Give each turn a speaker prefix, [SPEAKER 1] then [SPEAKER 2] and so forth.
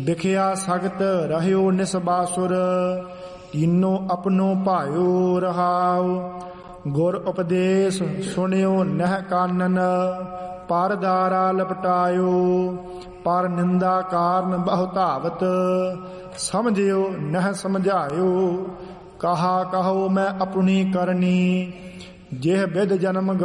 [SPEAKER 1] ਦਿਖਿਆ ਸਗਤ ਰਹਿਓ ਨਿਸਬਾਸੁਰ, ਤੀਨੋ ਆਪਣੋ ਭਾਇਓ ਰਹਾਉ। ਗੁਰ ਉਪਦੇਸ਼ ਸੁਣਿਓ ਨਹਿ ਕਾਨਨ, ਪਰ ਦਾਰਾ ਲਪਟਾਇਓ। ਪਰ ਨਿੰਦਾ ਕਾਰਨ ਬਹੁ ਧਾਵਤ, ਸਮਝਿਓ ਨਹਿ ਸਮਝਾਇਓ। ਕਹਾ ਕਹੋ ਮੈਂ ਆਪਣੀ ਕਰਨੀ, ਜਿਹ ਬਿਧ ਜਨਮ